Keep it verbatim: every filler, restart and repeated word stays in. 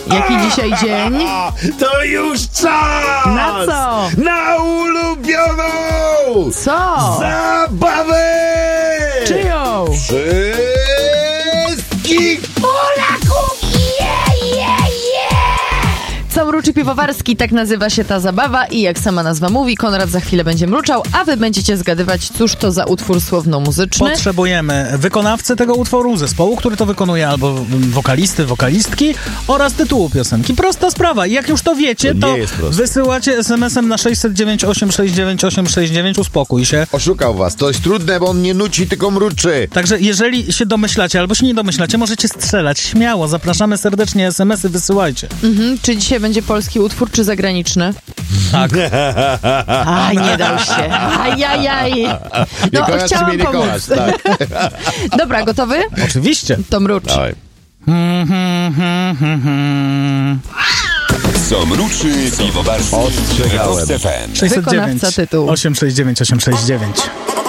Jaki dzisiaj dzień? To już czas! Na co? Na ulubioną! Co? Zabawę! Czyją? Wszystkich Polaków! Co mruczy piwowarski, tak nazywa się ta zabawa i jak sama nazwa mówi, Konrad za chwilę będzie mruczał, a wy będziecie zgadywać, cóż to za utwór słowno-muzyczny. Potrzebujemy wykonawcy tego utworu, zespołu, który to wykonuje, albo wokalisty, wokalistki oraz tytułu piosenki. Prosta sprawa. I jak już to wiecie, To to, nie jest proste. wysyłacie es em esem na sześć zero dziewięć osiem sześć dziewięć osiem sześć dziewięć. Uspokój się. Oszukał was. To jest trudne, bo on nie nuci, tylko mruczy. Także jeżeli się domyślacie, albo się nie domyślacie, możecie strzelać. Śmiało. Zapraszamy serdecznie. es em esy wysyłajcie. Mhm. Czy dzisiaj będzie polski utwór, czy zagraniczny? Tak. Aj, nie dał się. Ajajaj. Nie No, kochasz, czy chciałam mnie nie pomóc. kochasz, tak. Dobra, gotowy? Oczywiście. To mrucz. Dawaj. Co mruczy piwowarski Ostrzegałem. w R O S F M. sześć zero dziewięć Wykonawca tytułu. osiem sześć dziewięć osiem sześć dziewięć.